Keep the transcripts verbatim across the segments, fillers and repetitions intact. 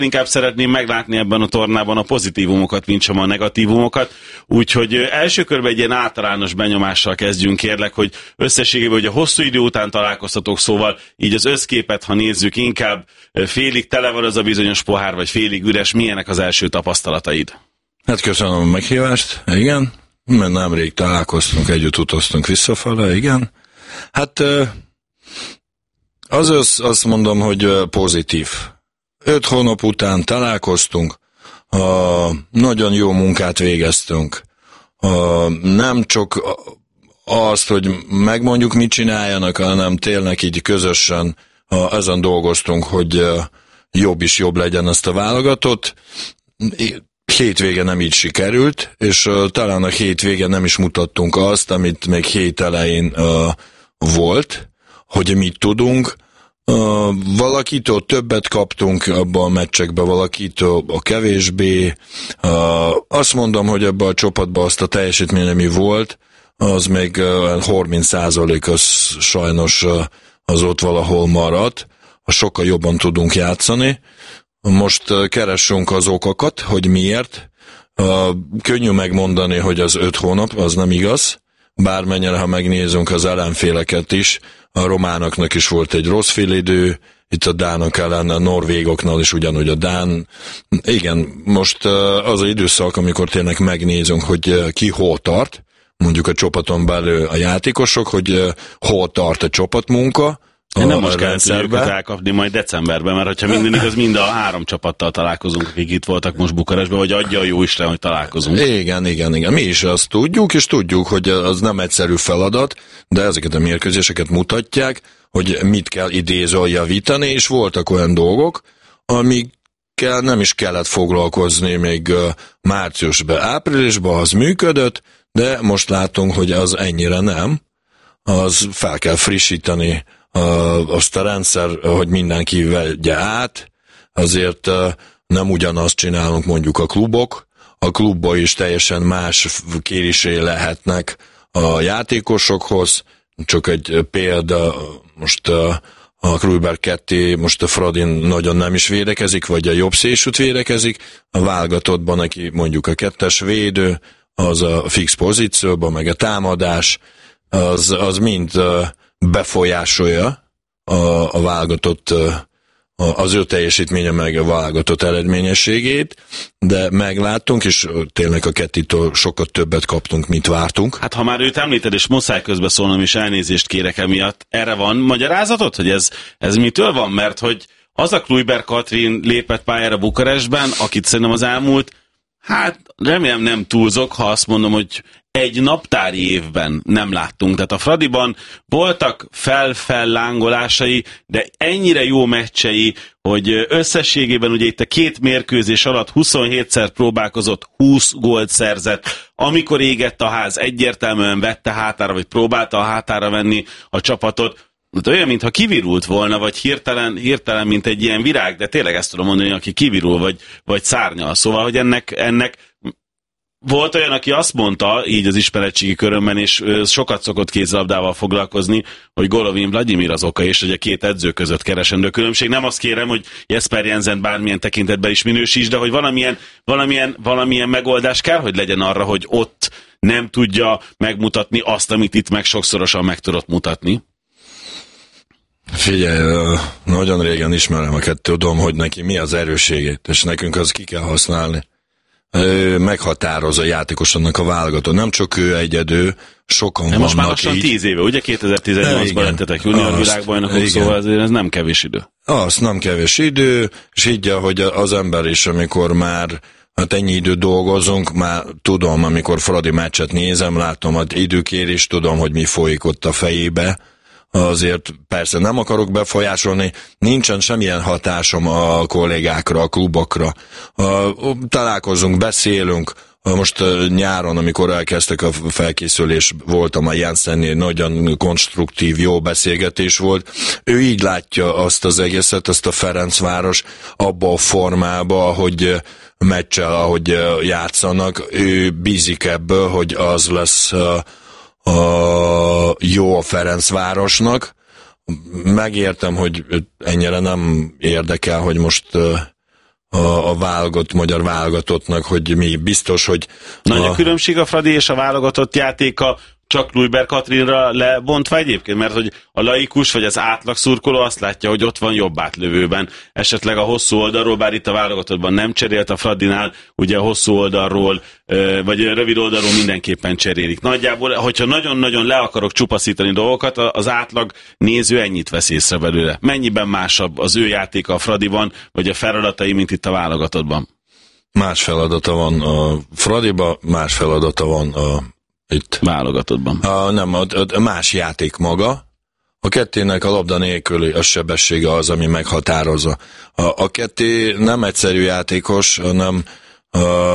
inkább szeretném meglátni ebben a tornában a pozitívumokat, mint sem a negatívumokat. Úgyhogy első körben egy ilyen általános benyomással kezdjünk, kérlek, hogy összességében, hogy a hosszú idő után találkoztatok, szóval így az összképet, ha nézzük, inkább félig tele van az a bizonyos pohár, vagy félig üres, milyenek az első tapasztalataid? Hát köszönöm a meghívást, igen, mert nemrég találkoztunk, együtt utaztunk visszafele, igen. Hát az össz, azt mondom, hogy pozitív. Öt hónap után találkoztunk, nagyon jó munkát végeztünk. Nem csak azt, hogy megmondjuk, mit csináljanak, hanem tényleg így közösen ezen dolgoztunk, hogy jobb is jobb legyen ezt a válogatott. Hétvége nem így sikerült, és talán a hétvége nem is mutattunk azt, amit még hét elején volt, hogy mit tudunk. Uh, valakitől többet kaptunk abban a meccsekben, valakitől a kevésbé. Uh, azt mondom, hogy ebben a csapatban azt a teljesítmény, ami volt, az még uh, harminc százalék az sajnos uh, az ott valahol maradt. Sokkal jobban tudunk játszani. Most uh, keressünk az okokat, hogy miért. Uh, könnyű megmondani, hogy az öt hónap, az nem igaz. Bármennyire, ha megnézünk az ellenféleket is, a románoknak is volt egy rossz félidő, itt a dánok ellen, a norvégoknál is ugyanúgy a dán. Igen, most az az időszak, amikor tényleg megnézünk, hogy ki hol tart, mondjuk a csapaton belül a játékosok, hogy hol tart a csapatmunka, Én nem most kell őket elkapni majd decemberben, mert hogyha minden igaz, mind a három csapattal találkozunk, akik itt voltak most Bukarestben, vagy adja a jó Isten, hogy találkozunk. Igen, igen, igen. Mi is azt tudjuk, és tudjuk, hogy az nem egyszerű feladat, de ezeket a mérkőzéseket mutatják, hogy mit kell idézően javítani, és voltak olyan dolgok, amikkel nem is kellett foglalkozni még márciusban, áprilisban, az működött, de most látunk, hogy az ennyire nem. Az fel kell frissíteni azt a rendszer, hogy mindenki vegye át, azért nem ugyanazt csinálunk mondjuk a klubok, a klubban is teljesen más kérésé lehetnek a játékosokhoz, csak egy példa, most a Kluiberg kettő, most a Fradin nagyon nem is védekezik, vagy a jobb szélsőt védekezik, a válogatottban neki mondjuk a kettes védő, az a fix pozícióban, meg a támadás, az, az mind befolyásolja a, a válogatott, az ő teljesítménye meg a válogatott eredményességét, de megláttunk, és tényleg a kettitől sokkal többet kaptunk, mint vártunk. Hát ha már őt említed, és muszáj közbeszólnom, és elnézést kérek emiatt, erre van magyarázatod, hogy ez, ez mitől van? Mert hogy az a Kluiberg Katrin lépett pályára Bukarestben, akit szerintem az elmúlt, hát remélem nem túlzok, ha azt mondom, hogy egy naptári évben nem láttunk. Tehát a Fradiban voltak fel-fellángolásai, de ennyire jó meccsei, hogy összességében ugye itt a két mérkőzés alatt huszonhétszer próbálkozott, húsz gólt szerzett. Amikor égett a ház, egyértelműen vette hátára, vagy próbálta a hátára venni a csapatot. De olyan, mintha kivirult volna, vagy hirtelen, hirtelen, mint egy ilyen virág, de tényleg ezt tudom mondani, aki kivirul, vagy, vagy szárnyal. Szóval, hogy ennek, ennek volt olyan, aki azt mondta, így az ismeretségi körömben, és sokat szokott kézlabdával foglalkozni, hogy Golovin Vladimir az oka, és hogy a két edző között keresendő különbség. Nem azt kérem, hogy Jesper Jensen bármilyen tekintetben is minősíts, de hogy valamilyen, valamilyen, valamilyen megoldás kell, hogy legyen arra, hogy ott nem tudja megmutatni azt, amit itt meg sokszorosan meg tudott mutatni. Figyelj, nagyon régen ismerem, akit tudom, hogy neki mi az erősségét, és nekünk az ki kell használni. Ő meghatározza a játékosnak a válogató. Nem csak ő egyedül, sokan de vannak most már lassan így. tíz éve, ugye kétezer-tizennyolcban lettetek junior világbajnokok, szóval azért ez nem kevés idő. Az nem kevés idő, és így, hogy az ember is, amikor már hát ennyi időt dolgozunk, már tudom, amikor Fradi meccset nézem, látom az időkérés, tudom, hogy mi folyik ott a fejébe. Azért persze nem akarok befolyásolni, nincsen semmilyen hatásom a kollégákra, a klubokra. Találkozunk, beszélünk, most nyáron, amikor elkezdtek a felkészülés, voltam a Jensennél, nagyon konstruktív, jó beszélgetés volt. Ő így látja azt az egészet, azt a Ferencváros abba a formába, ahogy meccsel, ahogy játszanak. Ő bízik ebből, hogy az lesz a jó a Ferencvárosnak. Megértem, hogy ennyire nem érdekel, hogy most a, a válogatott, magyar válogatottnak, hogy mi biztos, hogy... Nagy a, a különbség a Fradi és a válogatott játéka csak Lujber Katrinra lebontva egyébként, mert hogy a laikus vagy az átlag szurkoló azt látja, hogy ott van jobb átlövőben, esetleg a hosszú oldalról, bár itt a válogatottban nem cserélt, a Fradinál ugye a hosszú oldalról, vagy a rövid oldalról mindenképpen cserélik. Nagyjából, hogyha nagyon-nagyon le akarok csupaszítani dolgokat, az átlag néző ennyit vesz észre belőle. Mennyiben másabb az ő játéka a Fradiban, vagy a feladatai, mint itt a válogatottban? Más feladata van a Fradiba, más feladata van a itt. Válogatottban. A, nem, a, a más játék maga. A kettének a labda nélküli a sebessége az, ami meghatározza. A, a ketté nem egyszerű játékos, hanem a,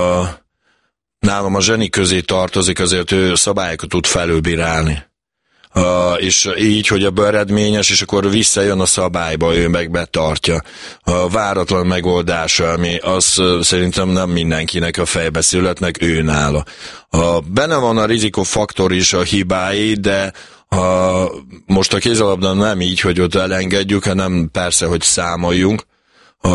nálam a zseni közé tartozik, azért ő szabályokat tud felülbírálni. A, és így, hogy a eredményes, és akkor visszajön a szabályba, ő meg betartja. A váratlan megoldása, ami az szerintem nem mindenkinek a fejbe születnek, ő nála. A, benne van a rizikofaktor is, a hibái, de a, most a kézilabdán nem így, hogy ott elengedjük, hanem persze, hogy számoljunk, a,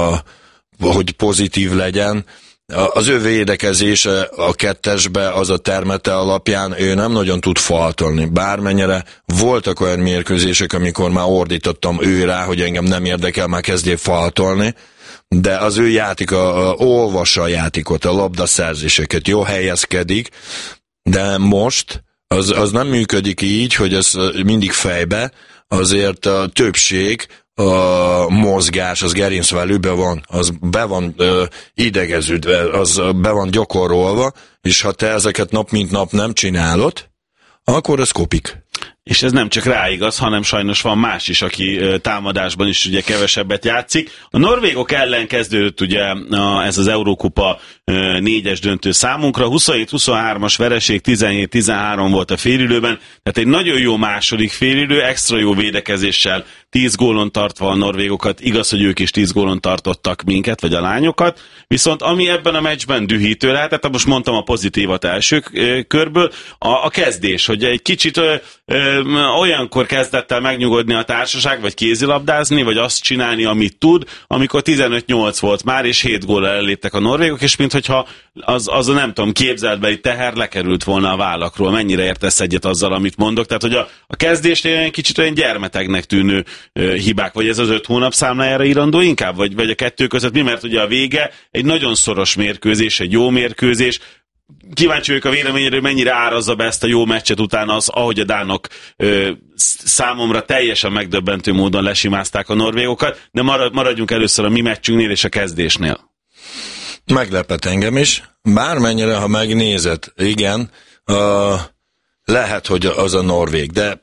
hogy pozitív legyen. Az ő védekezése a kettesbe, az a termete alapján ő nem nagyon tud faltolni. Bármennyire voltak olyan mérkőzések, amikor már ordítottam ő rá, hogy engem nem érdekel, már kezdjél faltolni, de az ő játéka, a, olvassa a játékot, a labdaszerzéseket, jó helyezkedik, de most az, az nem működik így, hogy ez mindig fejbe, azért a többség, a mozgás, az gerincvelő be van, az be van ö, idegeződve, az be van gyakorolva, és ha te ezeket nap mint nap nem csinálod, akkor ez kopik. És ez nem csak rá igaz, hanem sajnos van más is, aki ö, támadásban is ugye kevesebbet játszik. A norvégok ellen kezdődött ugye a, ez az Eurókupa ö, négyes döntő számunkra, huszonhét huszonhármas vereség, tizenhét tizenhárom volt a félidőben, tehát egy nagyon jó második félidő, extra jó védekezéssel, tíz gólon tartva a norvégokat, igaz, hogy ők is tíz gólon tartottak minket, vagy a lányokat, viszont ami ebben a meccsben dühítő lehetett, most mondtam a pozitívat első körből, a, a kezdés, hogy egy kicsit ö, ö, olyankor kezdett el megnyugodni a társaság, vagy kézilabdázni, vagy azt csinálni, amit tud, amikor tizenöt nyolc volt már, és hét góllal elléptek a norvégok, és minthogyha az, az a nem tudom, képzeltbeli teher lekerült volna a vállakról. Mennyire értesz egyet azzal, amit mondok? Tehát, hogy a, a kezdésnél egy kicsit olyan gyermetegnek tűnő ö, hibák, vagy ez az öt hónap számlájára írandó inkább, vagy, vagy a kettő között mi? Mert ugye a vége egy nagyon szoros mérkőzés, egy jó mérkőzés. Kíváncsi vagyok a véleményedről, mennyire árazza be ezt a jó meccset utána az, ahogy a dánok ö, számomra teljesen megdöbbentő módon lesimázták a norvégokat, de maradjunk először a mi meccsünknél és a kezdésnél. Meglepett engem is, bármennyire, ha megnézed, igen, uh, lehet, hogy az a norvég, de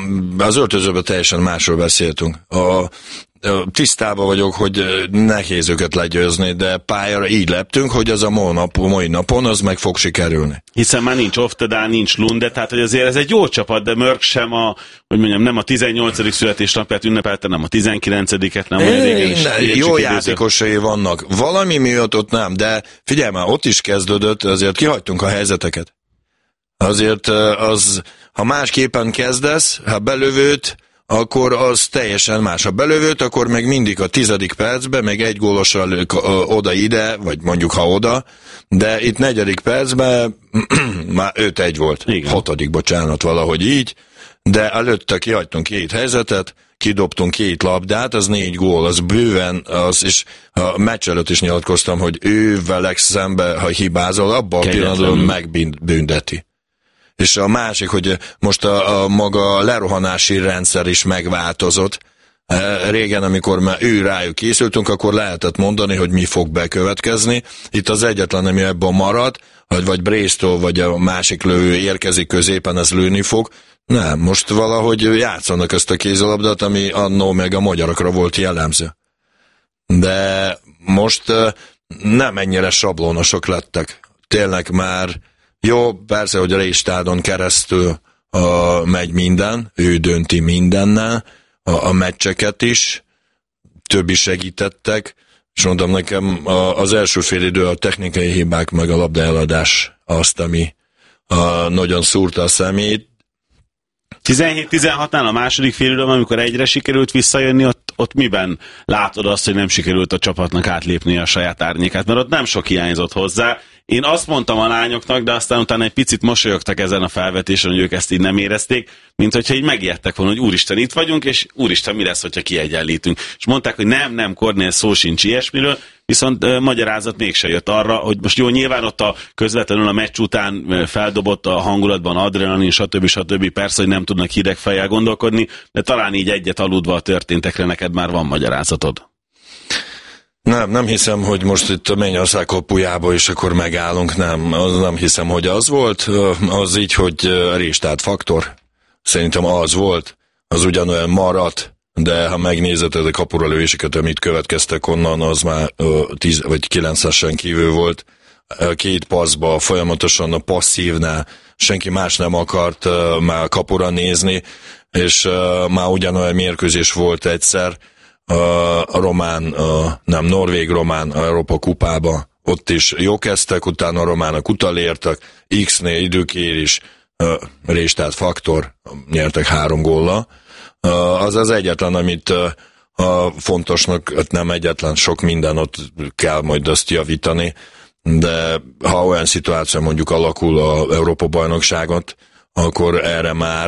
az öltözőben teljesen másról beszéltünk. A, tisztában vagyok, hogy nehéz őket legyőzni, de pályára így leptünk, hogy az a mai, nap, mai napon az meg fog sikerülni. Hiszen már nincs Oftedal, nincs Lunde, tehát hogy azért ez egy jó csapat, de Mörk sem a, hogy mondjam, nem a tizennyolcadik születésnapját ünnepelte, nem a tizenkilencediket, nem olyan régen is. Jó játékosai vannak. Valami miatt ott nem, de figyelj már, ott is kezdődött, azért kihagytunk a helyzeteket. Azért az, ha másképpen kezdesz, ha belövőt, akkor az teljesen más. Ha belövőt, akkor meg mindig a tizedik percben, meg egy gólossal oda-ide, vagy mondjuk ha oda, de itt negyedik percben már öt egy volt. Igen. Hatodik, bocsánat, valahogy így, de előtte kihagytunk két helyzetet, kidobtunk két labdát, az négy gól, az bőven, az, és a meccs előtt is nyilatkoztam, hogy ő velek szembe, ha hibázol, abban a pillanatban megbünteti. És a másik, hogy most a, a maga lerohanási rendszer is megváltozott. Régen, amikor már ő rájuk készültünk, akkor lehetett mondani, hogy mi fog bekövetkezni. Itt az egyetlen, ami ebben marad, hogy vagy Brésztól, vagy a másik lövő érkezik középen, ez lőni fog. Nem, most valahogy játszanak ezt a kézilabdát, ami annó meg a magyarokra volt jellemző. De most nem ennyire sablónosok lettek. Tényleg már jó, persze, hogy a Réstádon keresztül a, megy minden, ő dönti mindennel, a, a meccseket is, többi segítettek, és mondom nekem a, az első fél idő a technikai hibák, meg a labdaeladás azt, ami a, nagyon szúrta a szemét, tizenhét tizenhatnál a második félidőben, amikor egyre sikerült visszajönni, ott, ott miben látod azt, hogy nem sikerült a csapatnak átlépni a saját árnyékát? Mert ott nem sok hiányzott hozzá. Én azt mondtam a lányoknak, de aztán utána egy picit mosolyogtak ezen a felvetésen, hogy ők ezt így nem érezték, mint hogyha így megijedtek volna, hogy úristen, itt vagyunk, és úristen, mi lesz, hogyha kiegyenlítünk. És mondták, hogy nem, nem, Kornél, szó sincs ilyesmiről, viszont uh, magyarázat mégse jött arra, hogy most jó, nyilván ott a közvetlenül a meccs után uh, feldobott a hangulatban adrenalin, stb. stb. Persze, hogy nem tudnak hideg fejjel gondolkodni, de talán így egyet aludva a történtekre neked már van magyarázatod. Nem, nem hiszem, hogy most itt a Mennyország kapujába és akkor megállunk, nem, az nem hiszem, hogy az volt, az így, hogy restart faktor, szerintem az volt, az ugyanolyan maradt, de ha megnézed a kapura lövéseket, amit következtek onnan, az már tíz vagy kilencesen kívül volt, két passzba folyamatosan a passzívnál, senki más nem akart már kapura nézni, és már ugyanolyan mérkőzés volt egyszer, a román, a, nem, norvég-román Európa kupába, ott is jó kezdtek, utána a románok utalértek, X-nél időkérés, restart faktor, nyertek három góllal. Az az egyetlen, amit a fontosnak, nem egyetlen, sok minden, ott kell majd azt javítani, de ha olyan szituáció mondjuk alakul a Európa-bajnokságot, akkor erre már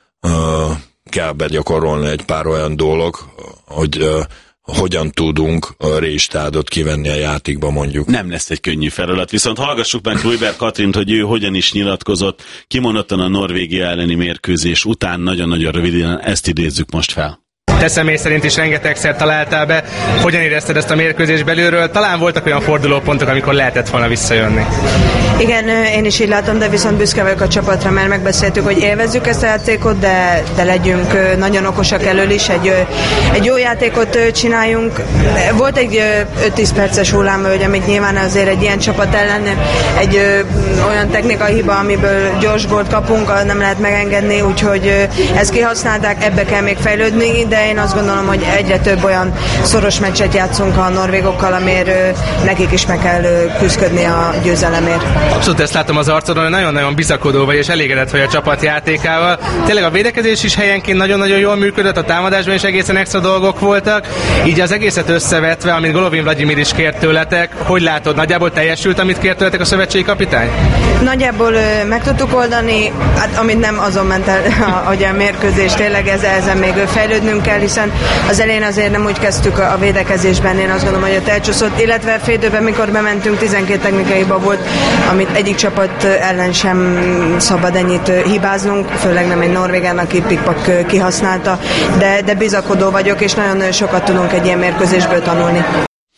kell begyakorolni egy pár olyan dolog, hogy uh, hogyan tudunk a restártot kivenni a játékba mondjuk. Nem lesz egy könnyű feladat, viszont hallgassuk meg Kluivert Katrint, hogy ő hogyan is nyilatkozott, kimondottan a Norvégia elleni mérkőzés után, nagyon-nagyon röviden, ezt idézzük most fel. Te személy szerint is rengetegszer találtál be. Hogyan érezted ezt a mérkőzés belülről? Talán voltak olyan fordulópontok, amikor lehetett volna visszajönni. Igen, én is így látom, de viszont büszke vagyok a csapatra, mert megbeszéltük, hogy élvezzük ezt a játékot, de, de legyünk nagyon okosak elől is, egy, egy jó játékot csináljunk. Volt egy öt-tíz perces hullámvölgy, amit nyilván azért egy ilyen csapat ellen egy olyan technikai hiba, amiből gyors gólt kapunk, nem lehet megengedni, úgyhogy ezt kihasználták, ebbe kell még fejlődni, de én azt gondolom, hogy egyre több olyan szoros meccset játszunk a norvégokkal, amiért nekik is meg kell küzdködni a győzelemért. Abszolút ezt látom az arcodon, hogy nagyon-nagyon bizakodó vagy és elégedett vagy a csapat játékával. Tényleg a védekezés is helyenként nagyon-nagyon jól működött, a támadásban is egészen extra dolgok voltak. Így az egészet összevetve, amit Golovin Vladimir is kért tőletek, hogy látod, nagyjából teljesült, amit kért tőletek a szövetségi kapitány? Nagyjából meg tudtuk oldani, hát amit nem azon ment el, hogy a mérkőzés, tényleg ezzel, ezen még fejlődnünk kell, hiszen az elején azért nem úgy kezdtük a védekezésben, én azt gondolom, hogy ott elcsúszott, illetve félidőben, mikor bementünk, tizenkét technikai hiba volt, amit egyik csapat ellen sem szabad ennyit hibáznunk, főleg nem egy norvégán, aki pikpak kihasználta, de, de bizakodó vagyok, és nagyon sokat tudunk egy ilyen mérkőzésből tanulni.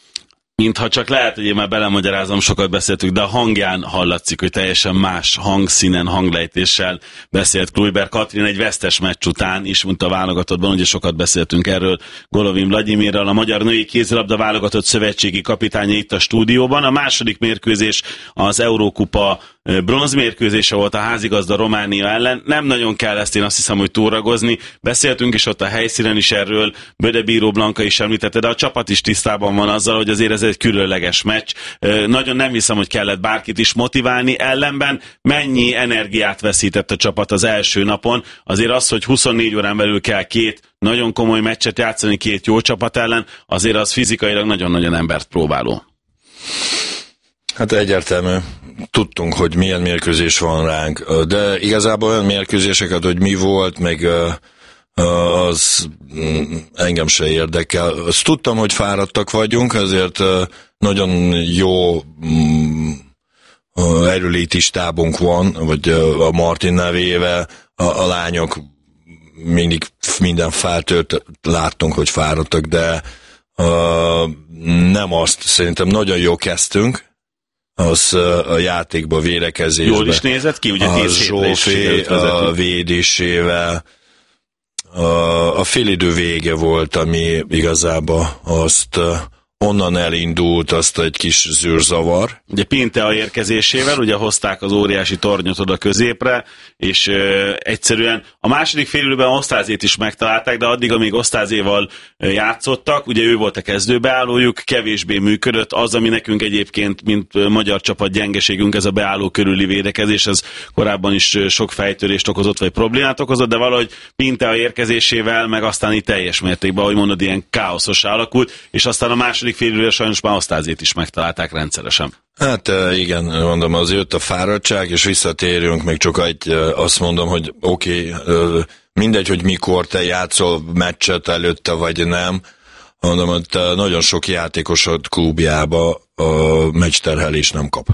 Mintha csak lehet, hogy én már belemagyarázom, sokat beszéltük, de a hangján hallatszik, hogy teljesen más hangszínen, hanglejtéssel beszélt Kluivert Katrin egy vesztes meccs után is, mint a válogatottban, ugye sokat beszéltünk erről Golovin Vladimirral, a magyar női kézilabda válogatott szövetségi kapitánya itt a stúdióban. A második mérkőzés az Eurókupa bronzmérkőzése volt a házigazda Románia ellen. Nem nagyon kell ezt, én azt hiszem, hogy túragozni. Beszéltünk is ott a helyszínen is erről, Bödebíró Blanka is említette, de a csapat is tisztában van azzal, hogy azért ez egy különleges meccs. Nagyon nem hiszem, hogy kellett bárkit is motiválni. Ellenben mennyi energiát veszített a csapat az első napon. Azért az, hogy huszonnégy órán belül kell két nagyon komoly meccset játszani két jó csapat ellen, azért az fizikailag nagyon-nagyon embert próbáló. Hát egyértelmű. Tudtunk, hogy milyen mérkőzés van ránk, de igazából olyan mérkőzéseket, hogy mi volt, meg az engem se érdekel. Azt tudtam, hogy fáradtak vagyunk, ezért nagyon jó erőléti stábunk van, vagy a Martin nevével, a, a lányok mindig minden feltölt, láttunk, hogy fáradtak, de nem azt, szerintem nagyon jó kezdtünk, az a játékba, védekezésbe. Jól is nézett ki, ugye tíz hétre is sikerült vezetni. A védésével. A, a félidő vége volt, ami igazából azt onnan elindult azt egy kis zűrzavar. Ugye Pintea érkezésével, ugye hozták az óriási tornyot oda középre, és ö, egyszerűen a második félidőben Osztázét is megtalálták, de addig, amíg Osztázéval játszottak, ugye ő volt a kezdőbeállójuk, kevésbé működött. Az, ami nekünk egyébként, mint magyar csapat gyengeségünk, ez a beálló körüli védekezés, ez korábban is sok fejtörést okozott, vagy problémát okozott, de valahogy Pintea érkezésével, meg aztán itt teljes mértékben, ahogy mondod, ilyen káoszosá alakult, és aztán a második félidőre sajnos már Osztázét is megtalálták rendszeresen. Hát igen, mondom, az jött a fáradtság, és visszatérünk, még csak egy, azt mondom, hogy oké, okay, mindegy, hogy mikor te játszol meccset előtte, vagy nem, mondom, hogy nagyon sok játékosod klubjába a meccsterhelés nem kap.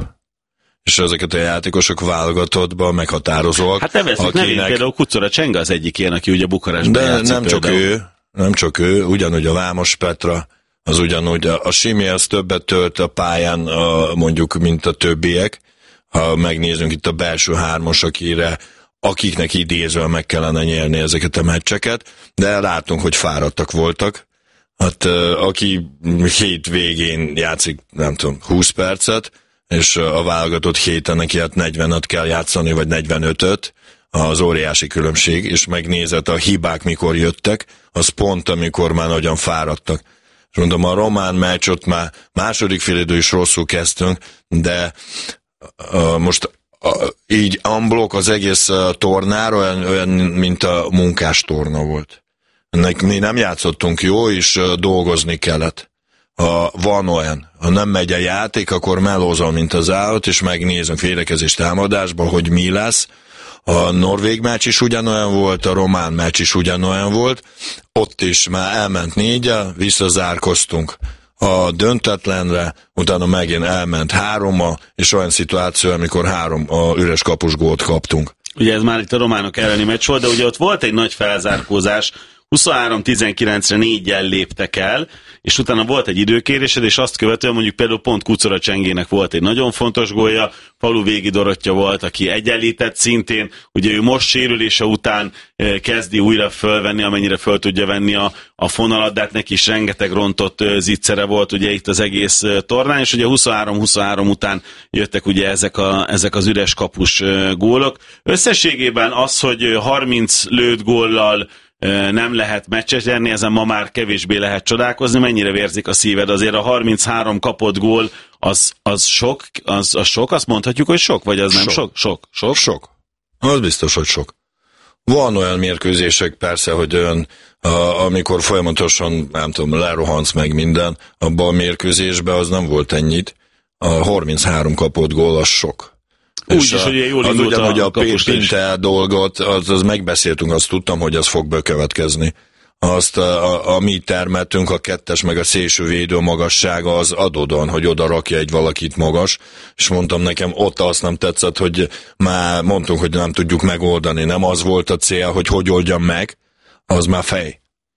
És ezeket a játékosok válogatottba meghatározóak. Hát nevezzük akinek... nevén, például Kucora Csenga az egyik ilyen, aki ugye Bukarestben de játszik. nem csak például. ő, nem csak ő, ugyanúgy a Vámos Petra, az ugyanúgy, a, a Simi az többet tölt a pályán, a, mondjuk, mint a többiek. Ha megnézzünk itt a belső hármas, akire, akiknek idézve meg kellene nyerni ezeket a meccseket, de látunk, hogy fáradtak voltak. Hát aki hét végén játszik, nem tudom, húsz percet, és a válogatott héten neki hát negyvenet kell játszani, vagy negyvenötöt, az óriási különbség, és megnézett a hibák mikor jöttek, az pont amikor már nagyon fáradtak. És mondom, a román meccs ott már második félidő is rosszul kezdtünk, de uh, most uh, így unblock az egész uh, tornára olyan, olyan, mint a munkás torna volt. Ennek mi nem játszottunk jó, és uh, dolgozni kellett. Ha van olyan, ha nem megy a játék, akkor melózol, mint az állat, és megnézünk védekezés támadásban, hogy mi lesz. A norvég meccs is ugyanolyan volt, a román meccs is ugyanolyan volt, ott is már elment négyel, visszazárkoztunk a döntetlenre, utána megint elment hárommal, és olyan szituáció, amikor három a üres kapus gólt kaptunk. Ugye ez már itt a románok elleni meccs volt, de ugye ott volt egy nagy felzárkózás, huszonhárom tizenkilencre néggyel léptek el, és utána volt egy időkérésed, és azt követően mondjuk például pont Kucora Csengének volt egy nagyon fontos gólja, Faluvégi Dorottya volt, aki egyenlített szintén, ugye ő most sérülése után kezdi újra fölvenni, amennyire föl tudja venni a, a fonalat, de hát neki is rengeteg rontott zicsere volt ugye itt az egész tornán, és ugye huszonhárom huszonhárom után jöttek ugye ezek, a, ezek az üres kapus gólok. Összességében az, hogy harminc lőtt góllal nem lehet meccset nyerni, ezen ma már kevésbé lehet csodálkozni, mennyire vérzik a szíved, azért a harminchárom kapott gól, az, az sok, az, az sok, azt mondhatjuk, hogy sok, vagy az nem sok? Sok, sok, sok. Sok. Az biztos, hogy sok. Van olyan mérkőzések persze, hogy olyan, a, amikor folyamatosan, nem tudom, lerohansz meg minden, abban a mérkőzésben az nem volt ennyit. A harminchárom kapott gól, az sok. Úgy is, hogy jól az indult ugyanúgy a, a Pintea dolgot, az, az megbeszéltünk, azt tudtam, hogy az fog bekövetkezni. Azt, a, a, a mi termeltünk, a kettes meg a szélső védő magassága az adódon, hogy oda rakja egy valakit magas, és mondtam nekem, ott azt nem tetszett, hogy már mondtunk, hogy nem tudjuk megoldani, nem az volt a cél, hogy hogy oldjam meg, az már fej.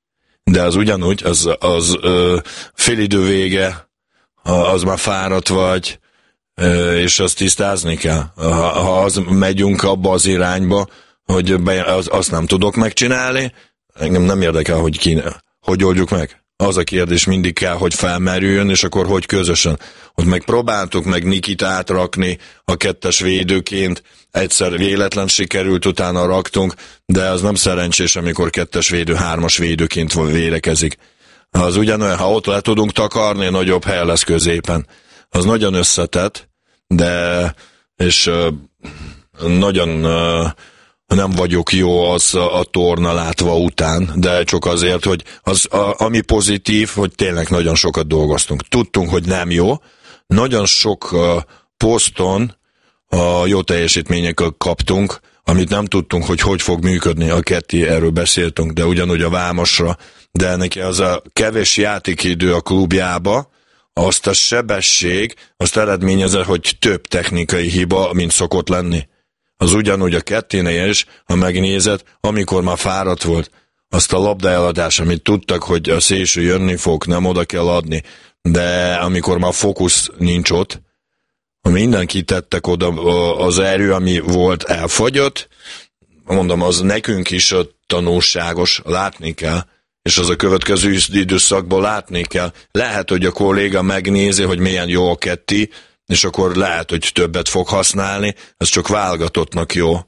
De az ugyanúgy, az, az ö, félidő vége, az már fáradt vagy, és azt tisztázni kell. Ha, ha az megyünk abba az irányba, hogy be, az, azt nem tudok megcsinálni, engem nem érdekel, hogy ki, hogy oldjuk meg. Az a kérdés mindig kell, hogy felmerüljön, és akkor hogy közösen. Hogy megpróbáltuk meg Nikit átrakni a kettes védőként, egyszer véletlen sikerült, utána raktunk, de az nem szerencsés, amikor kettes védő, hármas védőként védekezik. Az ugyanolyan, ha ott le tudunk takarni, nagyobb hely lesz középen. Az nagyon összetett, de és uh, nagyon uh, nem vagyok jó az a, a torna látva után, de csak azért, hogy az, a, ami pozitív, hogy tényleg nagyon sokat dolgoztunk. Tudtunk, hogy nem jó, nagyon sok uh, poszton a jó teljesítményekkel kaptunk, amit nem tudtunk, hogy hogy fog működni. A Ketty, erről beszéltünk, de ugyanúgy a Vámosra, de neki az a kevés játékidő a klubjába, azt a sebesség, azt eredményezett, hogy több technikai hiba, mint szokott lenni. Az ugyanúgy a Ketténél is, ha megnézed, amikor már fáradt volt, azt a labdaeladás, amit tudtak, hogy a szélső jönni fog, nem oda kell adni, de amikor már fókusz nincs ott, ha mindenki tettek oda, az erő, ami volt, elfogyott, mondom, az nekünk is tanulságos, látni kell, és az a következő időszakban látni kell. Lehet, hogy a kolléga megnézi, hogy milyen jó a ketti, és akkor lehet, hogy többet fog használni, ez csak válogatottnak jó.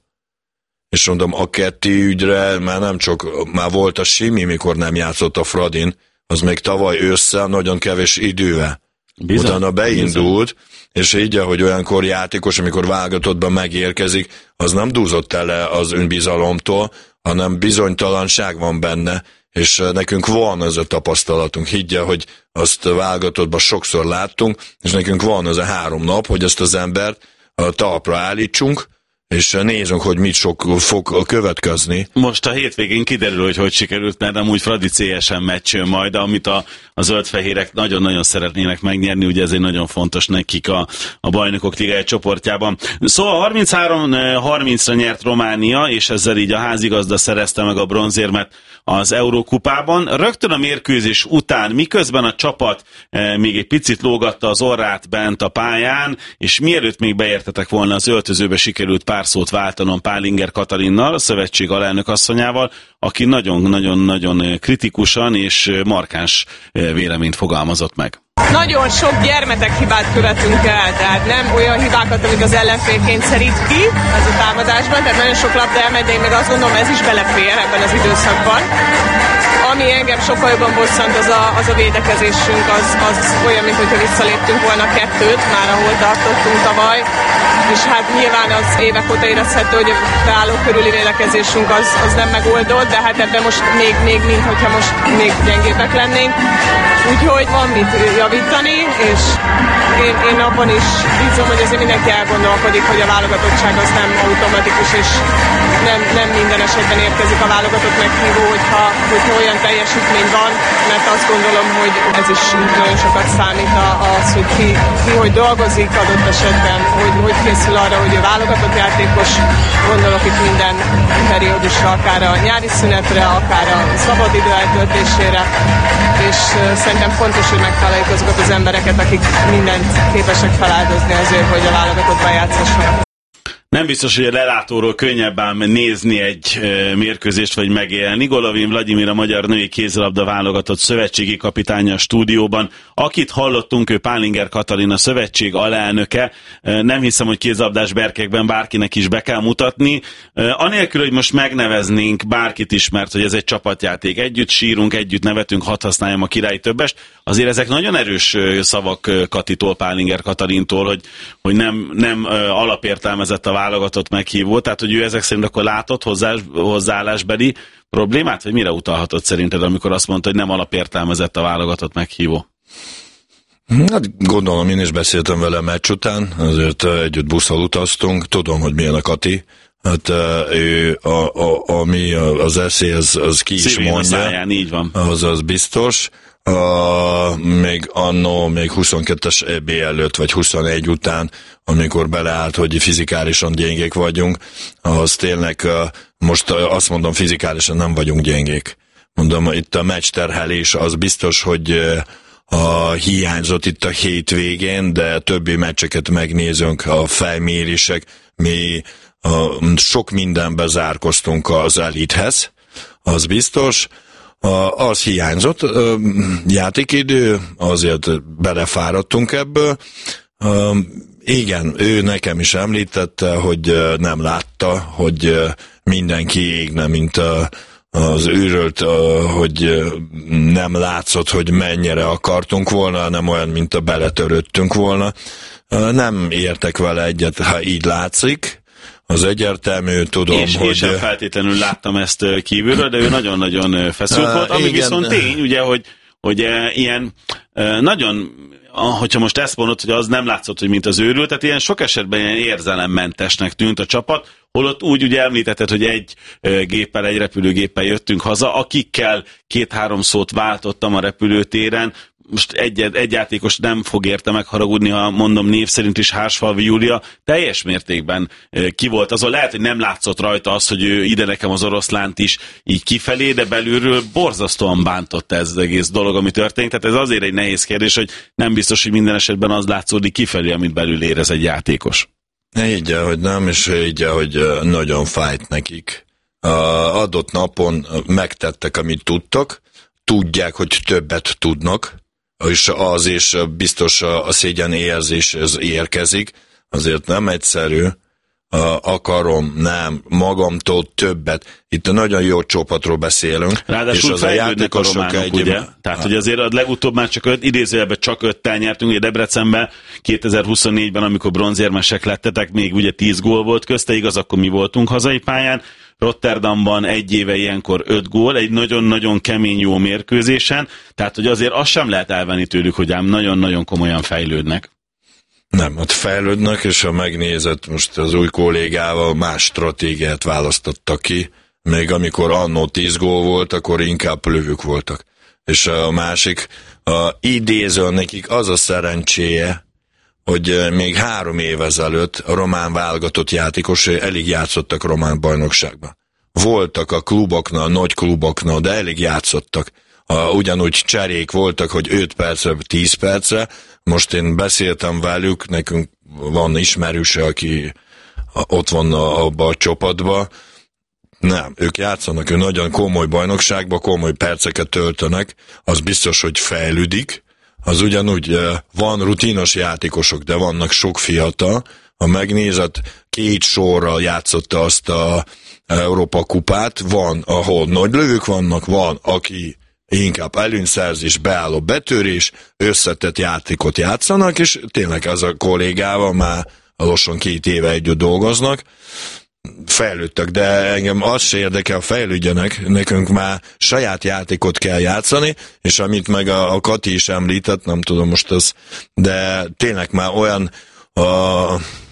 És mondom, a ketti ügyre már nem csak, már volt a Simi, mikor nem játszott a Fradin, az még tavaly ősszel nagyon kevés idővel. Bizony, utána beindult, bizony. És így, hogy olyankor játékos, amikor válogatottban megérkezik, az nem dúzott el az önbizalomtól, hanem bizonytalanság van benne, és nekünk van ez a tapasztalatunk. Higgye, hogy azt válogatottban sokszor láttunk, és nekünk van az a három nap, hogy ezt az embert a talpra állítsunk, és nézzünk, hogy mit sok fog következni. Most a hétvégén kiderül, hogy hogy sikerült, mert amúgy Fradi cé es em meccs majd, amit a, a zöldfehérek nagyon-nagyon szeretnének megnyerni, ugye ez egy nagyon fontos nekik a, a Bajnokok Ligája csoportjában. Szóval harminchárom harmincra nyert Románia, és ezzel így a házigazda szerezte meg a bronzérmet az Eurókupában. Rögtön a mérkőzés után, miközben a csapat e, még egy picit lógatta az orrát bent a pályán, és mielőtt még beértetek volna az öltözőbe, sikerült pár szót váltanom Pálinger Katalinnal, a szövetség alelnök asszonyával, aki nagyon-nagyon-nagyon kritikusan és markáns véleményt fogalmazott meg. Nagyon sok gyermetek hibát követünk el, tehát nem olyan hibákat, amit az ellenfél kényszerít ki ez a támadásban, tehát nagyon sok labda elmegy, de én meg azt gondolom, ez is belefér ebben az időszakban. Ami engem sokkal jobban bosszant, az a, az a védekezésünk, az, az olyan, mintha visszaléptünk volna kettőt, már ahol tartottunk tavaly, és hát nyilván az évek óta érezhető, hogy a beálló körüli védekezésünk az, az nem megoldott, de hát ebben most még, még mint hogyha most még gyengébbek lennénk. Úgyhogy van mit javítani, és én, én abban is bízom, hogy azért mindenki elgondolkodik, hogy a válogatottság az nem automatikus, és nem, nem minden esetben érkezik a válogatott meghívó, hogyha, hogyha olyan teljesítmény van, mert azt gondolom, hogy ez is nagyon sokat számít az, hogy ki, ki hogy dolgozik adott esetben, hogy, hogy készül arra, hogy a válogatott játékos, gondolok itt minden periódusra, akár a nyári szünetre, akár a szabadidő eltöltésére, és szerintem fontos, hogy megtaláljuk azokat az embereket, akik mindent képesek feláldozni azért, hogy a válogatottban játszassanak. Nem biztos, hogy a lelátóról könnyebb ám nézni egy e, mérkőzést vagy megélni. Golovin Vladimir, a magyar női kézilabda válogatott szövetségi kapitánya a stúdióban. Akit hallottunk, ő Pálinger Katalin, a szövetség alelnöke. E, nem hiszem, hogy kézilabdás berkekben bárkinek is be kell mutatni. E, anélkül, hogy most megneveznénk bárkit is, mert hogy ez egy csapatjáték. Együtt sírunk, együtt nevetünk, hadd használjam a királyi többest. Azért ezek nagyon erős szavak Katitól, Pálinger Katalintól, hogy, hogy nem, nem alapértelmezett a válogatott meghívó, tehát hogy ő ezek szerint akkor látott hozzá, hozzáállásbeli problémát, vagy mire utalhatott szerinted, amikor azt mondta, hogy nem alapértelmezett a válogatott meghívó? Hát gondolom, én is beszéltem vele meccs után, azért együtt busszal utaztunk, tudom, hogy milyen a Kati. Hát ő, a, a, ami az eszély, az, az ki is mondja. Száján, így van. Az az biztos. Uh, még annó, még huszonkettes é bé előtt, vagy huszonegy után, amikor beleállt, hogy fizikálisan gyengék vagyunk, az tényleg, uh, most uh, azt mondom, fizikálisan nem vagyunk gyengék. Mondom, itt a meccs terhelés az biztos, hogy uh, a hiányzott itt a hétvégén, de többi meccseket megnézünk, a felmérések, mi uh, sok mindenbe zárkoztunk az elithez, az biztos. Az hiányzott, játékidő, azért belefáradtunk ebből. Igen, ő nekem is említette, hogy nem látta, hogy mindenki égne, mint az őrölt, hogy nem látszott, hogy mennyire akartunk volna, hanem olyan, mint a beletörődtünk volna. Nem értek vele egyet, ha így látszik. Az egyértelmű, tudom, és, hogy... És sem feltétlenül láttam ezt kívülről, de ő nagyon-nagyon feszült uh, volt, ami igen. Viszont tény, ugye, hogy, hogy uh, ilyen uh, nagyon, hogyha most ezt mondod, hogy az nem látszott, hogy mint az őrült, tehát ilyen sok esetben ilyen érzelemmentesnek tűnt a csapat, holott úgy ugye említetted, hogy egy uh, géppel, egy repülőgéppel jöttünk haza, akikkel két-három szót váltottam a repülőtéren, most egy, egy játékos nem fog érte megharagudni, ha mondom név szerint is, Hársfalvi Júlia teljes mértékben ki volt. Azon lehet, hogy nem látszott rajta az, hogy ő ide nekem az oroszlánt is így kifelé, de belülről borzasztóan bántott ez az egész dolog, ami történt. Tehát ez azért egy nehéz kérdés, hogy nem biztos, hogy minden esetben az látszódik kifelé, amit belül érez egy játékos. Így, hogy nem, és így, hogy nagyon fájt nekik. A adott napon megtettek, amit tudtak, tudják, hogy többet tudnak, és az és biztos a szégyen érzés ez érkezik, azért nem egyszerű, akarom, nem, magamtól többet. Itt a nagyon jó csapatról beszélünk. Ráadásul és az a játékosok a románok, egy... ugye? Tehát, hogy azért a legutóbb már csak öt, idézőjelben csak öttel nyertünk, ugye Debrecenben kétezer-huszonnégyben, amikor bronzérmesek lettetek, még ugye tíz gól volt közte, igaz, akkor mi voltunk hazai pályán. Rotterdamban egy éve ilyenkor öt gól, egy nagyon-nagyon kemény jó mérkőzésen, tehát, hogy azért azt sem lehet elvenni tőlük, hogy ám nagyon-nagyon komolyan fejlődnek. Nem, ott fejlődnek, és ha megnézed, most az új kollégával más stratégiát választottak ki, még amikor annó tíz gól volt, akkor inkább lövők voltak. És a másik, a idéző nekik az a szerencséje, hogy még három év ezelőtt a román válogatott játékosai elég játszottak a román bajnokságban. Voltak a kluboknál, a nagy kluboknál, de elég játszottak. A, ugyanúgy cserék voltak, hogy öt percre, tíz percre. Most én beszéltem velük, nekünk van ismerőse, aki ott van abban a csapatban. Nem, ők játszanak, ők nagyon komoly bajnokságban, komoly perceket töltenek, az biztos, hogy fejlődik. Az ugyanúgy van rutinos játékosok, de vannak sok fiatal. Ha megnézed, két sorral játszotta azt a Európa kupát, van, ahol nagy lövők vannak, van, aki inkább előnyszerzés, beálló betörés, összetett játékot játszanak, és tényleg az a kollégával már lassan két éve együtt dolgoznak, fejlődtek, de engem az se érdekel, fejlődjenek, nekünk már saját játékot kell játszani, és amit meg a, a Kati is említett, nem tudom most az, de tényleg már olyan a,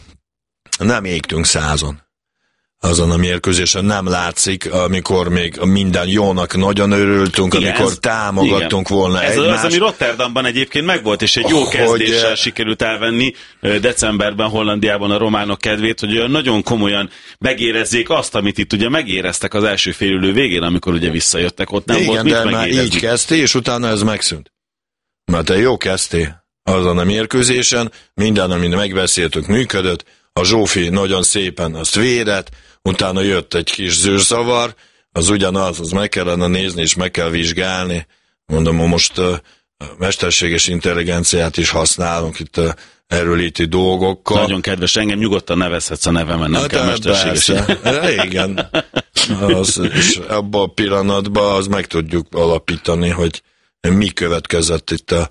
nem égtünk százon. Azon a mérkőzésen nem látszik, amikor még minden jónak nagyon örültünk, igen, amikor ez, támogattunk igen. volna ez egymást. Az, ami Rotterdamban egyébként megvolt, és egy jó hogy, kezdéssel sikerült elvenni decemberben Hollandiában a románok kedvét, hogy olyan nagyon komolyan megérezzék azt, amit itt ugye megéreztek az első félidő végén, amikor ugye visszajöttek, ott nem igen, volt mit megérezni. Igen, de már így kezdté, és utána ez megszűnt. Mert te jó kezdté azon a mérkőzésen, minden, amit megbeszéltük, működött, a Zsófi nagyon szépen azt védett, utána jött egy kis zűrzavar, az ugyanaz, az meg kellene nézni, és meg kell vizsgálni. Mondom, most uh, mesterséges intelligenciát is használunk itt uh, erőlíti dolgokkal. Nagyon kedves, engem nyugodtan nevezhetsz a nevemen, nem hát kell mesterséges. Igen. Az, és abban a pillanatban az meg tudjuk alapítani, hogy mi következett itt a,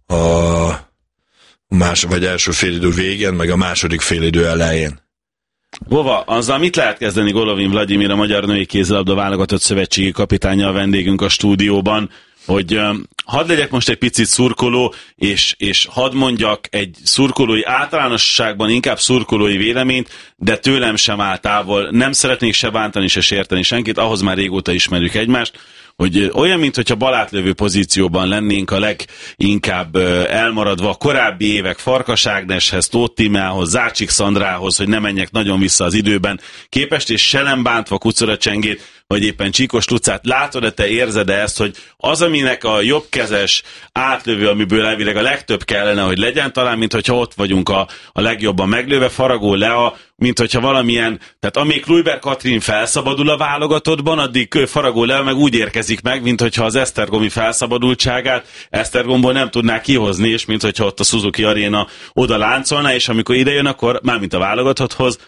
a más, vagy első félidő végén, meg a második félidő elején. Vova, azzal mit lehet kezdeni Golovin Vladimir, a Magyar Női Kézilabda Válogatott Szövetségi kapitánya, a vendégünk a stúdióban, hogy uh, hadd legyek most egy picit szurkoló, és, és hadd mondjak egy szurkolói általánosságban inkább szurkolói véleményt, de tőlem sem áll távol. Nem szeretnék se bántani, se sérteni senkit, ahhoz már régóta ismerjük egymást, hogy olyan, mintha balátlövő pozícióban lennénk a leginkább elmaradva a korábbi évek Farkas Ágneshez, Tóth Tímeához, Zácsik Szandrához, hogy ne menjek nagyon vissza az időben képest, és se nem bántva Kucora Csengét, vagy éppen Csíkos Lucát. Látod-e, te érzed-e ezt, hogy az, aminek a jobbkezes átlövő, amiből elvileg a legtöbb kellene, hogy legyen, talán, mint hogyha ott vagyunk a, a legjobban meglőve, Faragó Lea, mint hogyha valamilyen, tehát amíg Kluiber Katrin felszabadul a válogatottban, addig Faragó Lea meg úgy érkezik meg, mint hogyha az esztergomi felszabadultságát Esztergomból nem tudná kihozni, és mint hogyha ott a Suzuki Arena oda láncolna, és amikor ide jön, akkor mármint a válogatotthoz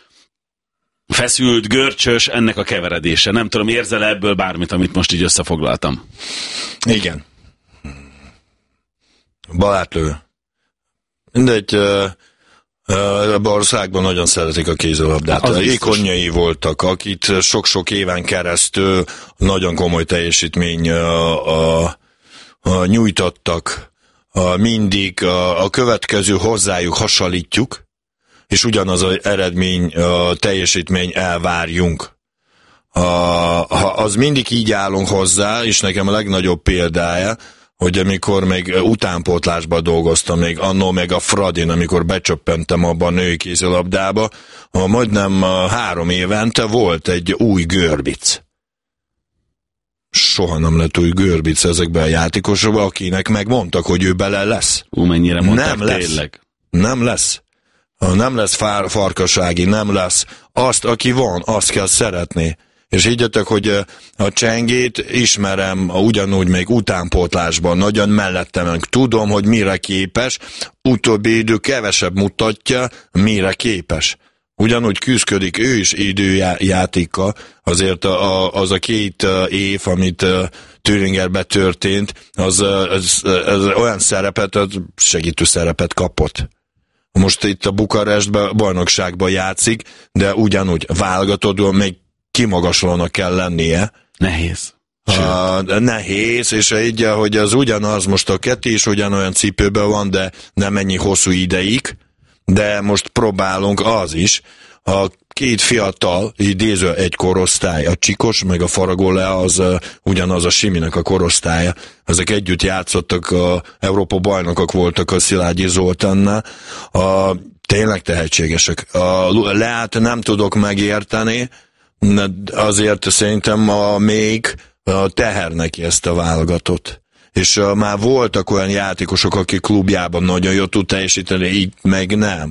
feszült, görcsös ennek a keveredése. Nem tudom, érzel ebből bármit, amit most így összefoglaltam? Igen. Balátlő. Mindegy, a országban nagyon szeretik a kézilabdát. Ikonjai voltak, akit sok-sok éven keresztül nagyon komoly teljesítmény a, a, a nyújtottak. A, mindig a, a következő hozzájuk hasonlítjuk, és ugyanaz az eredmény, a teljesítmény elvárjunk. A, ha az mindig így állunk hozzá, és nekem a legnagyobb példája, hogy amikor még utánpótlásban dolgoztam, még annó meg a Fradin, amikor becsöppentem abba a női kézilabdába, majdnem három évente volt egy új Görbic. Soha nem lett új Görbic ezekben a játékosokban, akinek megmondtak, hogy ő bele lesz. Ú, mennyire mondták, nem lesz. Tényleg. Nem lesz. Nem lesz fár, farkasági, nem lesz. Azt, aki van, azt kell szeretni. És higgyetek, hogy a Csengét ismerem ugyanúgy még utánpótlásban, nagyon mellettem. Tudom, hogy mire képes, utóbbi idő kevesebb mutatja, mire képes. Ugyanúgy küzdködik ő is időjátékkal, azért a, az a két év, amit Thüringerben történt, az, az, az olyan szerepet, az segítő szerepet kapott. Most itt a Bukarestben, bajnokságban játszik, de ugyanúgy válogatódó még kimagaslónak kell lennie. Nehéz. A, nehéz, és így, hogy az ugyanaz, most a Keti is ugyanolyan cipőben van, de nem ennyi hosszú ideig, de most próbálunk az is, a két fiatal, idéző egy korosztály, a Csikos meg a Faragolea, az uh, ugyanaz a Siminek a korosztálya. Ezek együtt játszottak, a Európa bajnokok voltak a Szilágyi Zoltánnál. A, tényleg tehetségesek. A Leát nem tudok megérteni, azért szerintem a még a teher neki ezt a válogatott. És uh, már voltak olyan játékosok, akik klubjában nagyon jól tud teljesíteni, így meg nem.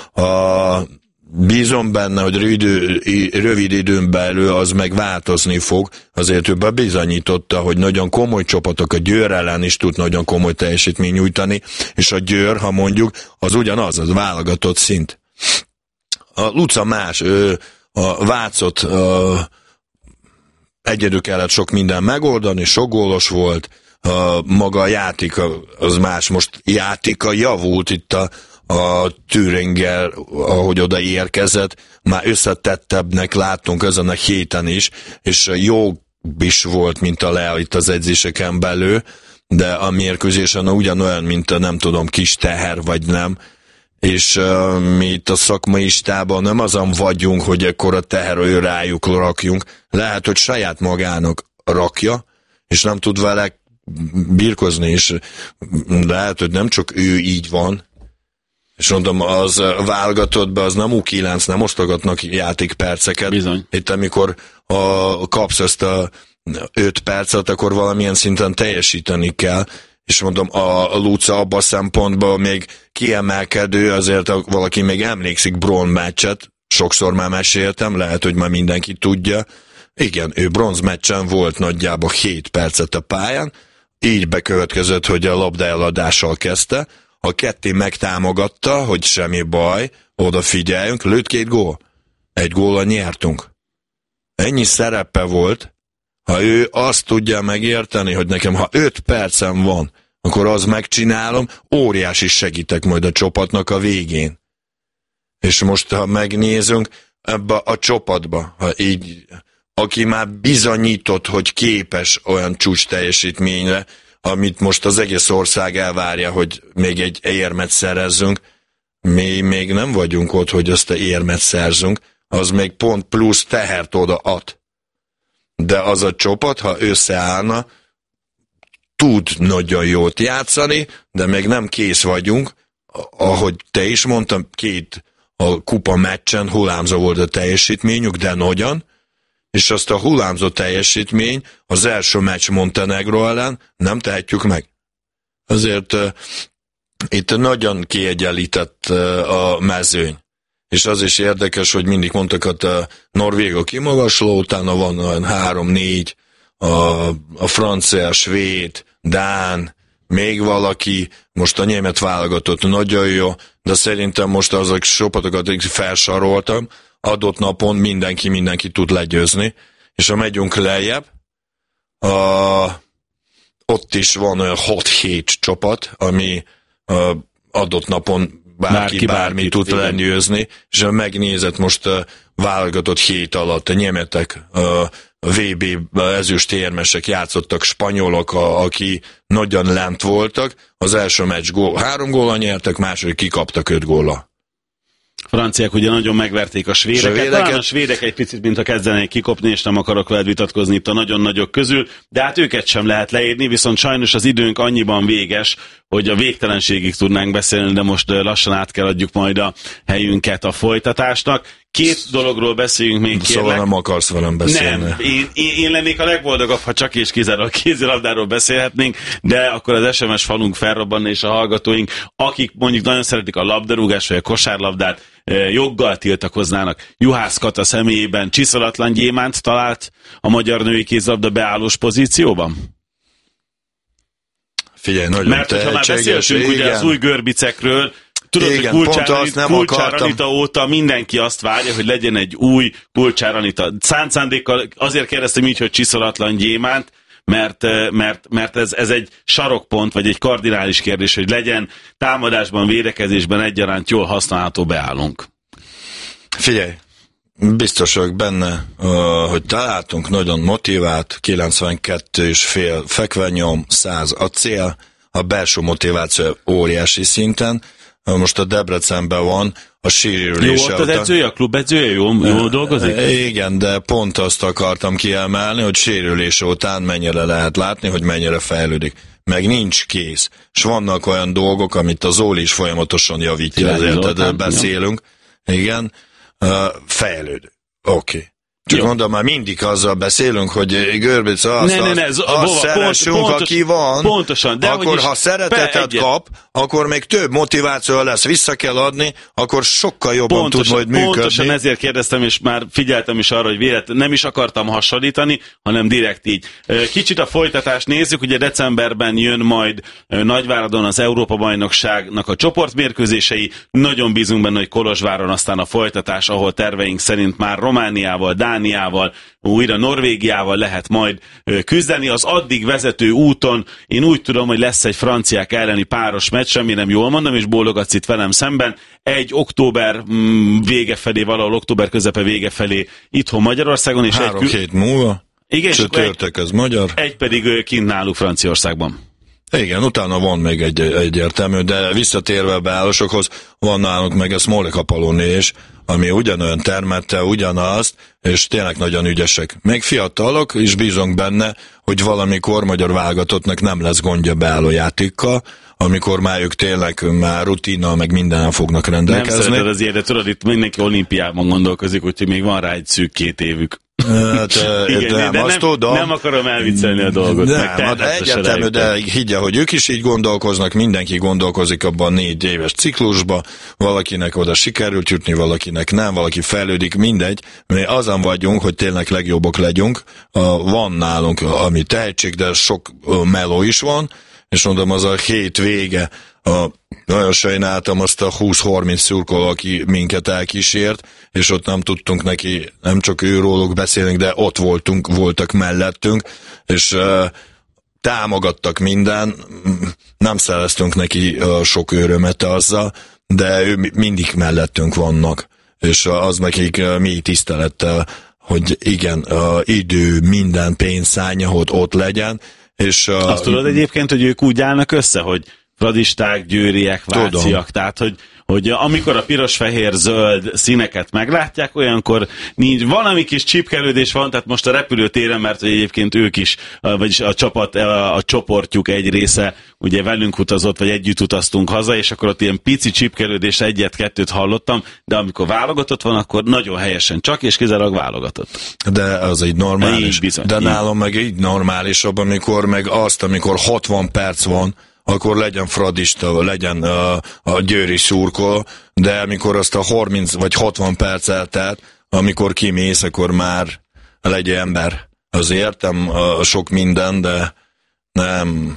A Bízom benne, hogy rövid, rövid időn belül az meg változni fog, azért ő bebizonyította, hogy nagyon komoly csapatok, a Győr ellen is tud nagyon komoly teljesítmény nyújtani, és a Győr, ha mondjuk, az ugyanaz, az válogatott szint. A Luca más, ő a Vácot a, egyedül kellett sok minden megoldani, sok gólos volt, a, maga a játék az más, most játéka javult itt a a Thüringer, ahogy oda érkezett, már összetettebbnek láttunk ezen a héten is, és jó is volt, mint a Lea itt az edzéseken belül, de a mérkőzésen ugyanolyan, mint a nem tudom, kis teher vagy nem, és uh, mi itt a szakmai istában nem azon vagyunk, hogy ekkor a teherről rájuk rakjunk, lehet, hogy saját magának rakja, és nem tud vele birkozni, és lehet, hogy nem csak ő így van, és mondom, az válogatottban az nem U kilenc, nem osztogatnak játékperceket. Bizony. Itt amikor a, kapsz ezt a öt percet, akkor valamilyen szinten teljesíteni kell. És mondom, a, a Luca abban a szempontból még kiemelkedő, azért valaki még emlékszik bronz meccset, sokszor már meséltem, lehet, hogy már mindenki tudja. Igen, ő bronz meccsen volt nagyjából hét percet a pályán, így bekövetkezett, hogy a labda eladással kezdte, a ketté megtámogatta, hogy semmi baj, odafigyeljünk, lőtt két gól. Egy góllal nyertünk. Ennyi szerepe volt, ha ő azt tudja megérteni, hogy nekem, ha öt percem van, akkor az megcsinálom, óriási segítek majd a csapatnak a végén. És most, ha megnézünk, ebbe a csapatba, ha így, aki már bizonyított, hogy képes olyan csúcs teljesítményre, amit most az egész ország elvárja, hogy még egy érmet szerezzünk, mi még nem vagyunk ott, hogy azt a érmet szerzünk, az még pont plusz tehert oda ad. De az a csapat, ha összeállna, tud nagyon jót játszani, de még nem kész vagyunk, ahogy te is mondtam, két a kupa meccsen hullámzó volt a teljesítményük, de nagyon, és azt a hullámzó teljesítmény az első meccs Montenegro ellen nem tehetjük meg. Azért uh, itt nagyon kiegyenlített uh, a mezőny. És az is érdekes, hogy mindig mondtak, hogy a norvégok kimagasló, utána van olyan három-négy, a, a francia, a svéd, dán, még valaki, most a német válogatott nagyon jó, de szerintem most azok csapatokat felsoroltam, adott napon mindenki mindenki tud legyőzni, és ha megyünk lejjebb, a, ott is van olyan hat-hét csapat, ami a, adott napon bárki, bárki bármi tud igen. legyőzni, és ha megnézett most a válogatott hét alatt a németek, a vé bé ezüstérmesek játszottak, spanyolok, a, aki nagyon lent voltak, az első meccs gól, három góllal nyertek, második kikaptak öt góllal. Franciák ugye nagyon megverték a svédeket, svédeket. Talán a svédek egy picit, mint a kezdenék kikopni, és nem akarok veled vitatkozni itt a nagyon nagyok közül, de hát őket sem lehet leírni, viszont sajnos az időnk annyiban véges, hogy a végtelenségig tudnánk beszélni, de most lassan át kell adjuk majd a helyünket a folytatásnak. Két dologról beszéljünk még, kérlek. Szóval nem akarsz velem beszélni. Nem, én, én, én lennék a legboldogabb, ha csak és kizárólag kézilabdáról beszélhetnénk, de akkor az es em es falunk felrobbanna, és a hallgatóink, akik mondjuk nagyon szeretik a labdarúgást, vagy a kosárlabdát, joggal tiltakoznának. Juhász Kata személyében csiszolatlan gyémánt talált a magyar női kézilabda beállós pozícióban? Figyelj, nagyon Mert hogyha már beszéltünk ugye az új görbicekről, tudod, igen, hogy Kulcsár Anita óta mindenki azt várja, hogy legyen egy új Kulcsár Anita. Szánt szándékkal azért kérdeztem így, hogy csiszolatlan gyémánt, mert, mert, mert ez, ez egy sarokpont, vagy egy kardinális kérdés, hogy legyen támadásban, védekezésben egyaránt jól használható beállunk. Figyelj, biztos vagyok benne, hogy találtunk nagyon motivált, kilencvenkettő és fél fekvenyom, száz a cél, a belső motiváció óriási szinten. Most a Debrecenben van, a sérülése. Jó, ott az edzője, a klub edzője, jó, jó dolgozik? Igen, de pont azt akartam kiemelni, hogy sérülése után mennyire lehet látni, hogy mennyire fejlődik. Meg nincs kész. És vannak olyan dolgok, amit az Zóli is folyamatosan javítja, ezért beszélünk. Igen, uh, fejlődik. Oké. Okay. Csak jó. Mondom, már mindig azzal beszélünk, hogy Görbic, azt, ne, ne, ne, azt, azt szeressünk, pont, aki van, pontosan, de akkor ha szeretetet kap, akkor még több motiváció lesz, vissza kell adni, akkor sokkal jobban pontosan, tud majd működni. Pontosan ezért kérdeztem, és már figyeltem is arra, hogy véletlen, nem is akartam hasonlítani, hanem direkt így. Kicsit a folytatást nézzük, ugye decemberben jön majd Nagyváradon az Európa-bajnokságnak a csoportmérkőzései, nagyon bízunk benne, hogy Kolozsváron aztán a folytatás, ahol terveink szerint már Romániával, Dániával, újra Norvégiával lehet majd küzdeni. Az addig vezető úton én úgy tudom, hogy lesz egy franciák elleni páros meccs, semmi nem jól mondom, és bólogatsz itt velem szemben. Egy október vége felé, valahol október közepe vége felé itthon Magyarországon. És Három egy hét múlva, igen, csütörtök ez magyar. Egy pedig kint náluk Franciaországban. Igen, utána van még egy egyértelmű, de visszatérve a beállósokhoz, van nálunk meg a Smolika Paloni is, ami ugyanolyan termette, ugyanazt, és tényleg nagyon ügyesek. Még fiatalok, és bízunk benne, hogy valamikor magyar válogatottnak nem lesz gondja beálló játékkal, amikor már ők tényleg már rutina, meg mindennel fognak rendelkezni. Nem szereted az ilyen, de tudod, itt mindenki olimpiában gondolkozik, úgyhogy még van rá egy szűk két évük. Hát, igen, nem, de azt nem, tudom. nem akarom elviccelni a dolgot. Nem, hát egyetemű, de higgye, hogy ők is így gondolkoznak, mindenki gondolkozik abban a négy éves ciklusba, valakinek oda sikerült jutni, valakinek nem, valaki fejlődik, mindegy. Mi azon vagyunk, hogy tényleg legjobbak legyünk. Van nálunk, ami tehetség, de sok meló is van, és mondom, az a hét vége, a, nagyon sajnáltam azt a húsz-harminc szurkoló, aki minket elkísért, és ott nem tudtunk neki, nem csak őróluk beszélni, de ott voltunk, voltak mellettünk, és uh, támogattak minden, nem szereztünk neki uh, sok örömet azzal, de ő mindig mellettünk vannak, és uh, az nekik uh, mi tisztelettel, hogy igen, uh, idő, minden pénz szánja, hogy ott legyen, és... Uh, azt tudod egyébként, hogy ők úgy állnak össze, hogy fradisták, győriek, váciak, tehát, hogy, hogy amikor a piros-fehér-zöld színeket meglátják, olyankor nincs, valami kis csipkelődés van, tehát most a repülőtéren, mert hogy egyébként ők is, vagyis a csapat, a, a csoportjuk egy része ugye velünk utazott, vagy együtt utaztunk haza, és akkor ott ilyen pici csipkelődés, egyet-kettőt hallottam, de amikor válogatott van, akkor nagyon helyesen csak és kizárólag válogatott. De az így normális. Így bizony, de így. Nálam meg így normálisabb, amikor meg azt, amikor hatvan perc van, akkor legyen fradista, legyen uh, a győri szurkol, de amikor azt a harminc vagy hatvan perc eltelt, amikor kimész, akkor már legyen ember. Az értem uh, sok minden, de nem,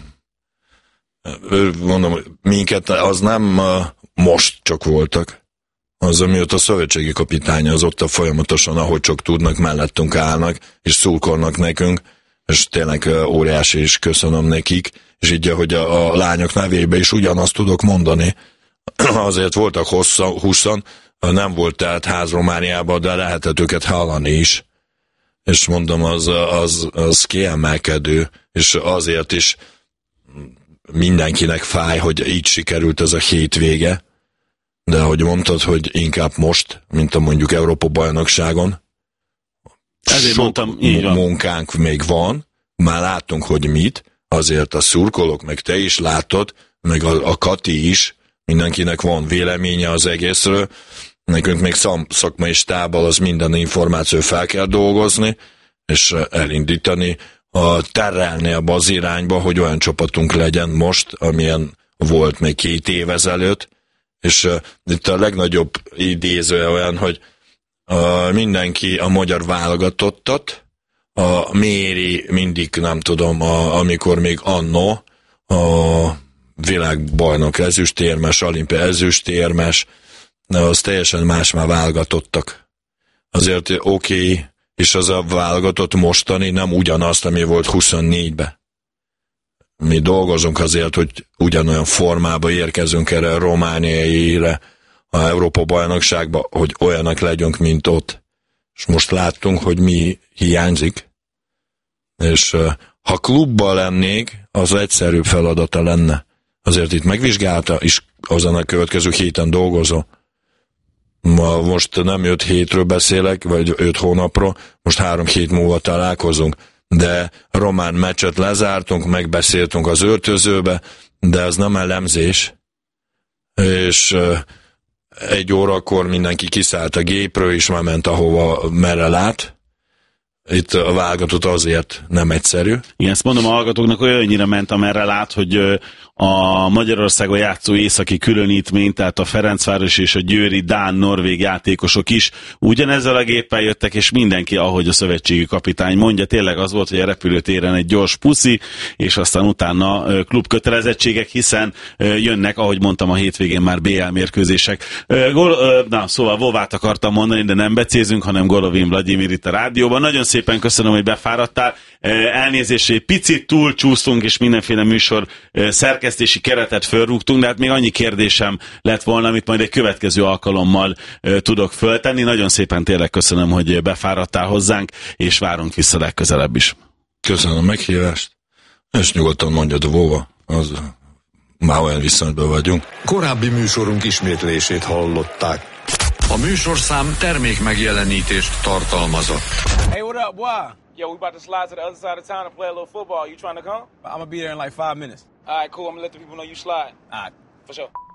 mondom, minket az nem uh, most csak voltak. Az, amióta a szövetségi kapitánya az ott a folyamatosan, ahogy csak tudnak, mellettünk állnak, és szurkolnak nekünk, és tényleg uh, óriási, és köszönöm nekik. És így, hogy a, a lányok nevébe is ugyanazt tudok mondani. Azért voltak húszan, nem volt tehát ház Romániában, de lehetett őket hallani is. És mondom, az, az, az kiemelkedő, és azért is mindenkinek fáj, hogy így sikerült ez a hétvége. De ahogy mondtad, hogy inkább most, mint a mondjuk Európa-bajnokságon, ezért sok mondtam, így van. Munkánk még van, már láttunk, hogy mit, azért a szurkolók, meg te is látod, meg a, a Kati is, mindenkinek van véleménye az egészről, nekünk még szam, szakmai stábbal az minden információ fel kell dolgozni, és elindítani, a, terelni abba az irányba, hogy olyan csapatunk legyen most, amilyen volt még két év ezelőtt, És uh, itt a legnagyobb idéző olyan, hogy uh, mindenki a magyar válogatottat a méri mindig, nem tudom, a, amikor még annó a világbajnok ezüstérmes, olimpia ezüstérmes, de az teljesen más már válogatottak. Azért oké, okay, és az a válogatott mostani nem ugyanazt, ami volt huszonnégyben. Mi dolgozunk azért, hogy ugyanolyan formába érkezünk erre a romániaire, a Európa-bajnokságba, hogy olyanak legyünk, mint ott. És most láttunk, hogy mi hiányzik. És uh, ha klubban lennék, az egyszerűbb feladata lenne. Azért itt megvizsgálta, és azon a következő héten dolgozó. Ma most nem öt hétről beszélek, vagy öt hónapról, most három hét múlva találkozunk. De román meccset lezártunk, megbeszéltünk az öltözőbe, de az nem elemzés. És uh, egy órakor mindenki kiszállt a gépről, és már ment ahova merre lát. Itt a válogatott azért nem egyszerű. Igen, ezt mondom a hallgatóknak, hogy olyannyira ment, amerre lát, hogy a Magyarországon játszó északi különítmény, tehát a Ferencváros és a győri dán-norvég játékosok is ugyanezzel a géppel jöttek, és mindenki, ahogy a szövetségi kapitány mondja, tényleg az volt, hogy a repülőtéren egy gyors puszi, és aztán utána klubkötelezettségek, hiszen jönnek, ahogy mondtam, a hétvégén már bé el mérkőzések. Na, szóval Vovát akartam mondani, de nem becézünk, hanem Golovin Vladimir itt a rádióban. Nagyon szépen köszönöm, hogy befáradtál. Elnézést, egy picit túl csúsztunk, és mindenféle műsor szerkesztési keretet fölrúgtunk, de hát még annyi kérdésem lett volna, amit majd egy következő alkalommal tudok föltenni. Nagyon szépen tényleg köszönöm, hogy befáradtál hozzánk, és várunk vissza legközelebb is. Köszönöm a meghívást, és nyugodtan mondjad, Vova, az már olyan viszonyban vagyunk. Korábbi műsorunk ismétlését hallották. A műsorszám termék megjelenítést tartalmazott. Hey, what up, boy? Yo, we about to slide to the other side of town and play a little football. You trying to come? I'm gonna be there in like five minutes. All right, cool. I'm gonna let the people know you slide. All right, for sure.